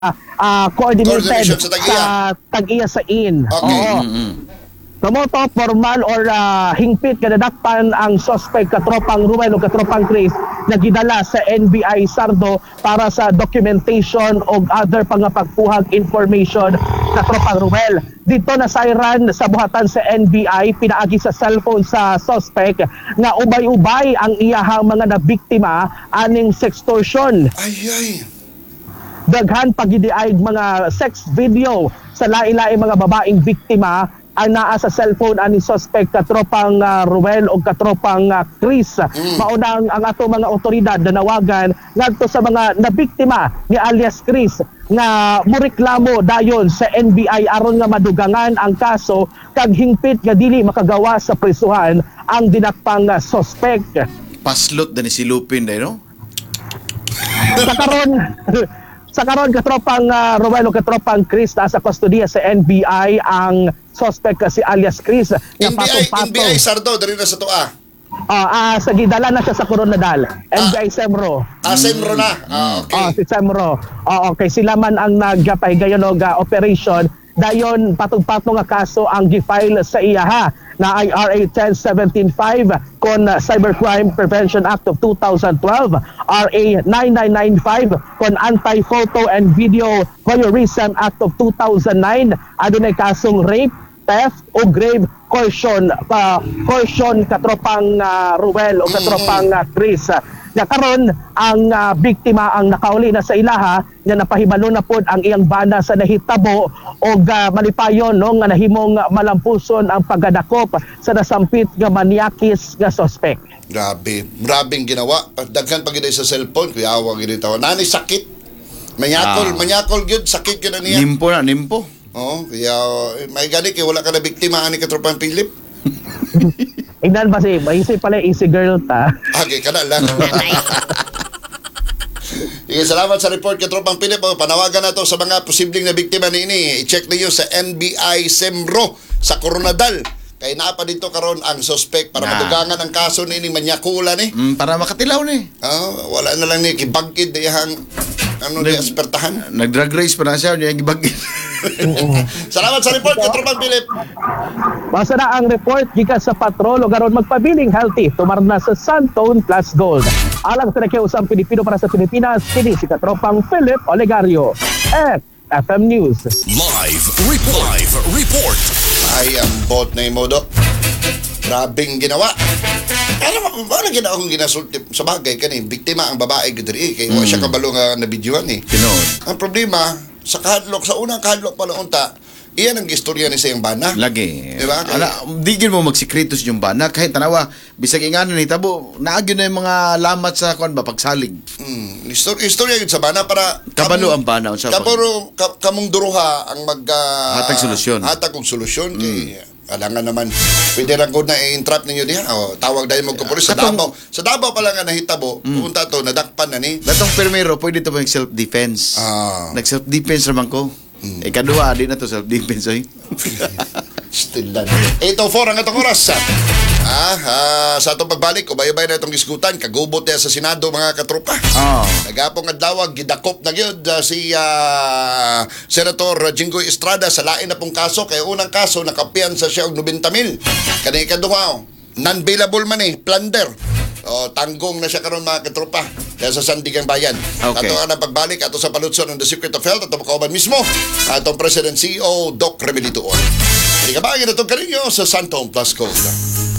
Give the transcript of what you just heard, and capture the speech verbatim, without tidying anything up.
uh, coordinated Coordination sa Tag-iya. sa Tag-iya sa in. Okay. Oo. Mm-hmm. Kamoto, formal or uh, hingpit kadadakpan ang suspect katropang Ruel o katropang Chris na gidala sa N B I Sardo para sa documentation o other pangapagpuhag information katropang Ruel. Dito na sayran sa buhatan sa N B I, pinaagi sa cellphone sa suspect nga ubay-ubay ang iyahang mga nabiktima aning sextortion. Ay, ay. Daghan pagidiay mga sex video sa lain-lain mga babaeng biktima ang naa sa cellphone ani suspect katropang uh, Ruel o katropang uh, Chris. Mm. Maunang ang ato mga otoridad na nawagan ngadto sa mga nabiktima ni alias Chris nga mureklamo dayon sa N B I aron nga madugangan ang kaso kag hingpit nga dili makagawa sa prisuhan ang dinakpang uh, suspect. Paslot din si Lupin dai no? Sa karon Sa karon katropang uh, Ruel o katropang Chris na sa kustodiya sa N B I ang suspect si alias Chris nga N B I, patong-patong. N B I Sardo, dari na sa toa. Ah, ah, sa gidala na siya sa Coronadal. N B I Semro. Ah, Semro na. Ah, okay. Ah, si Semro. Ah, okay, sila man ang nagpahigayon og uh, operation. Dayon patong-patong nga kaso ang gi-file sa iya ha na I R A ten seventeen five kon uh, Cybercrime Prevention Act of two thousand twelve, R A nine nine nine five kon Anti-Photo and Video Voyeurism Act of two thousand nine. Adunay kasong rape, theft o grave coercion pa coercion katropang uh, Ruel o katropang uh, Chris. Nga karon ang uh, biktima ang nakauli na sa ilaha nga napahibalo na pod ang iyang bana sa nahitabo og uh, malipayon no nga nahimong uh, malampuson ang paggadakop sa nasampit nga maniakis nga suspect. Grabe. Grabing ginawa. Daghan pa gid sa cellphone, kuya awa gid tawo. Nani sakit. Manyakol, Ah. manyakol gyud sakit gyud na niya. Nimpo na, nimpo. Oh, kaya eh, may gani kay wala ka na biktima ani katropang Philip. Ingnan ba si maisip pala easy girl ta. Okay, kana lang. Sige, salamat sa report kay Tropang Philip. Panawagan na to sa mga posibleng na biktima niini. I-check niyo sa N B I Semro sa Coronadal. Kay naa pa dito karon ang suspect para Nah. madugangan ang kaso niini manyakula ni. Mm, para makatilaw ni. Oh, wala na lang ni kibangkid diyang ano di aspertahan. Nag-drag race pa na siya, niya gibag. Salamat sa report kay Tropang Philip. Basta na ang report gikan sa patrol o garon magpabiling healthy tumar na sa Santone Plus Gold. Alang sa nakiusang Pilipino para sa Pilipinas, kini si katropang Philip Olegario. At F M News. Live report. Live report. Ay, ang bot na yung modo. Grabing ginawa. Ano ba, wala ginawa akong ginasulti sa bagay kanin. Biktima ang babae gudri. Kaya wala siya kabalo nga nabidyoan eh. Tinood. Ang problema, sa kahadlok, sa unang kahadlok pala unta, iyan ang istorya ni sa iyang bana. Lagi. Diba? Ala, di gid mo magsikreto sa yung bana kahit tanawa bisag ingano ni tabo naagyo na yung mga lamat sa kon ba pagsalig. Hmm, istorya, istorya yun sa bana para Kabalo ang bana unsa pa. Kabalo ka, kamong duruha ang mag uh, Hatag solusyon. Hatag og solusyon kay alangan naman pwede ra gud na i-entrap ninyo diha o tawag dahil mo ka pulis sa Katong- Davao sa Davao pa lang nga nahitabo pumunta to nadakpan na ni Datong permero pwede to mag self defense. Ah. Nag self defense naman ko. Mm. Ikaduha di na to self defense oy. still lang eight oh four ang atong oras ah, ah sa atong pagbalik ubay-ubay na itong isgutan kagubot niya sa Senado mga katropa. Oh. Nagapong adlaw gidakop na gyud uh, si uh, Senator Jinggoy Estrada sa lain na pong kaso kay unang kaso nakapiyansa siya og ninety mil. Kani ikaduha non-bailable man eh plunder. O tanggong na siya karon mga katropa kaya sa Sandigan Bayan. Okay. Ato ang pagbalik ato sa palutson ng The Secret of Health at makauban mismo atong President C E O Doc Remelito. Hindi ka ba ang inatong karinyo sa Santone Plus Gold.